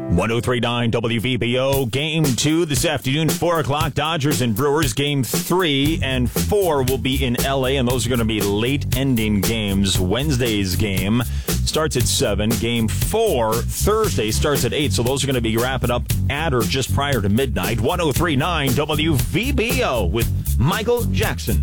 103.9 WVBO. Game 2 this afternoon, 4 o'clock. Dodgers and Brewers. Game 3 and 4 will be in L.A., and those are going to be late-ending games. Wednesday's game starts at 7. Game 4, Thursday, starts at 8. So those are going to be wrapping up at or just prior to midnight. 103.9 WVBO with Michael Jackson.